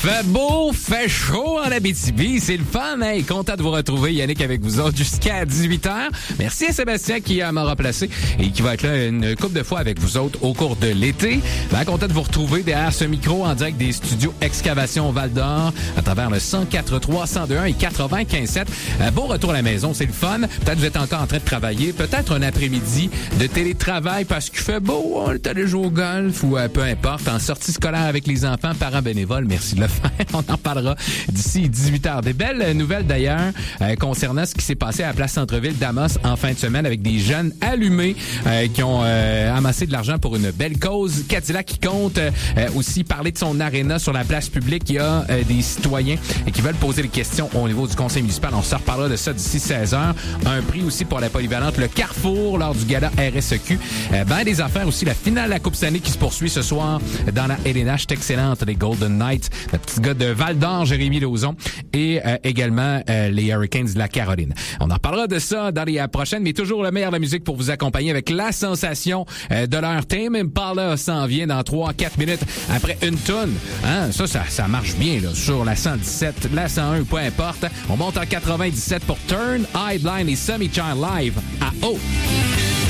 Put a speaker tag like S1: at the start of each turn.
S1: Fait beau, fait chaud en Abitibi, c'est le fun, hein? Content de vous retrouver, Yannick, avec vous autres jusqu'à 18h. Merci à Sébastien qui m'a remplacé et qui va être là une couple de fois avec vous autres au cours de l'été. Ben, content de vous retrouver derrière ce micro en direct des studios Excavation Val-d'Or à travers le 104.3, 102.1 et 95.7. Bon retour à la maison, c'est le fun. Peut-être que vous êtes encore en train de travailler, peut-être un après-midi de télétravail parce qu'il fait beau, on est allé jouer au golf ou peu importe, en sortie scolaire avec les enfants, parents bénévoles, merci de le faire. On en parlera d'ici 18h. Des belles nouvelles d'ailleurs concernant ce qui s'est passé à la place Centre-Ville d'Amos en fin de semaine avec des jeunes allumés qui ont amassé de l'argent pour une belle cause. Cadillac qui compte aussi parler de son aréna sur la place publique. Il y a des citoyens qui veulent poser des questions au niveau du conseil municipal. On se reparlera de ça d'ici 16h. Un prix aussi pour la polyvalente Le Carrefour lors du gala RSEQ. Des affaires aussi. La finale de la Coupe Stanley qui se poursuit ce soir dans la LNH. C'est excellente. Les Golden Knights. Le petit gars de Val-d'Or, Jérémy Lauzon. Et également les Hurricanes de la Caroline. On en reparlera de ça dans les prochaines, mais toujours le meilleur de la musique pour vous accompagner avec la sensation de leur Tame Impala s'en vient dans 3-4 minutes après une tonne. Hein? Ça marche bien là, sur la 117, la 101, peu importe. On monte en 97 pour Turn, Headline et Semi Child Live à haut.